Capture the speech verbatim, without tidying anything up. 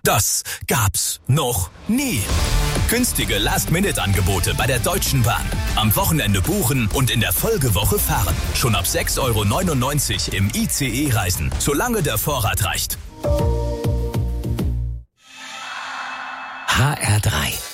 Das gab's noch nie. Günstige Last-Minute-Angebote bei der Deutschen Bahn. Am Wochenende buchen und in der Folgewoche fahren. Schon ab sechs Euro neunundneunzig im I C E reisen, solange der Vorrat reicht. H R drei